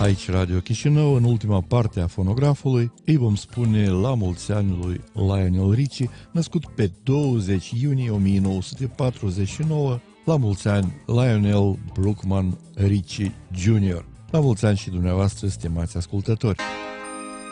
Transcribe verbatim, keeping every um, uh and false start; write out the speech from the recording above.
Aici Radio Chișinău, în ultima parte a fonografului, îi vom spune la mulți ani lui Lionel Richie, născut pe douăzeci iunie o mie nouă sute patruzeci și nouă, la mulți ani Lionel Brookman Richie junior La mulți ani și dumneavoastră, stimați ascultători!